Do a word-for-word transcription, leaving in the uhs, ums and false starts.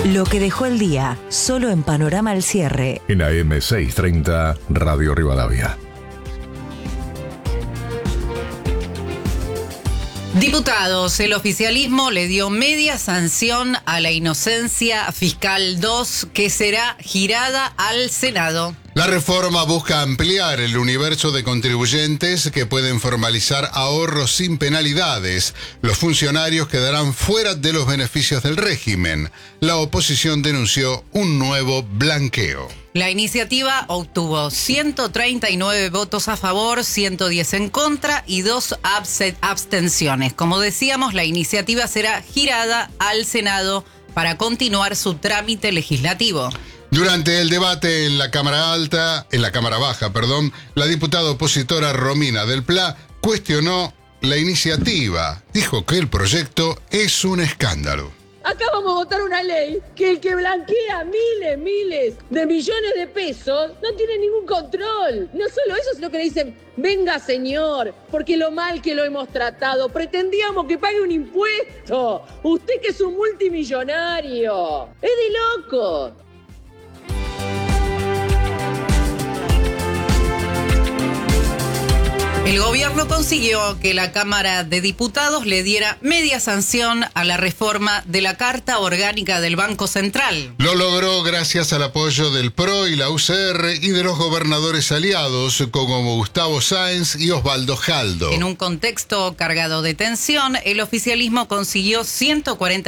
Lo que dejó el día, solo en Panorama al Cierre. En A M seiscientos treinta, Radio Rivadavia. Diputados, el oficialismo le dio media sanción a la inocencia fiscal dos, que será girada al Senado. La reforma busca ampliar el universo de contribuyentes que pueden formalizar ahorros sin penalidades. Los funcionarios quedarán fuera de los beneficios del régimen. La oposición denunció un nuevo blanqueo. La iniciativa obtuvo ciento treinta y nueve votos a favor, ciento diez en contra y dos abstenciones. Como decíamos, la iniciativa será girada al Senado para continuar su trámite legislativo. Durante el debate en la Cámara Alta, en la Cámara Baja, perdón, la diputada opositora Romina del Pla cuestionó la iniciativa. Dijo que el proyecto es un escándalo. Acá vamos a votar una ley que el que blanquea miles, miles de millones de pesos no tiene ningún control. No solo eso, sino que le dicen, venga señor, porque lo mal que lo hemos tratado, pretendíamos que pague un impuesto. Usted que es un multimillonario. Es de loco. El gobierno consiguió que la Cámara de Diputados le diera media sanción a la reforma de la Carta Orgánica del Banco Central. Lo logró gracias al apoyo del P R O y la U C R y de los gobernadores aliados como Gustavo Sáenz y Osvaldo Jaldo. En un contexto cargado de tensión, el oficialismo consiguió ciento cuarenta